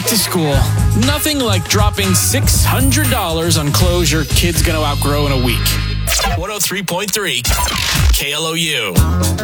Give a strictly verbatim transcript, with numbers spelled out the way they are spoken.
to school. Nothing like dropping six hundred dollars on clothes your kid's going to outgrow in a week. one oh three point three K L O U.